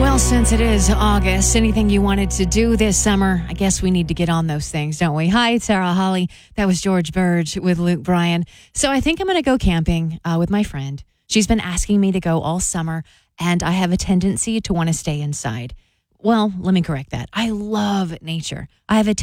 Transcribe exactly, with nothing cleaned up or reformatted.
Well, since it is August, anything you wanted to do this summer, I guess we need to get on those things, don't we? Hi, it's Sarah Holly. That was George Burge with Luke Bryan. So I think I'm going to go camping uh, with my friend. She's been asking me to go all summer, and I have a tendency to want to stay inside. Well, let me correct that. I love nature. I have a